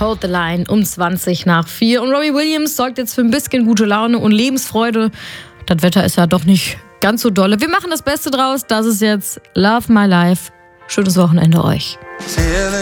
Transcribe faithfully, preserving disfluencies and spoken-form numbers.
Hold the Line um zwanzig nach vier. Und Robbie Williams sorgt jetzt für ein bisschen gute Laune und Lebensfreude. Das Wetter ist ja doch nicht ganz so dolle. Wir machen das Beste draus. Das ist jetzt Love My Life. Schönes Wochenende euch.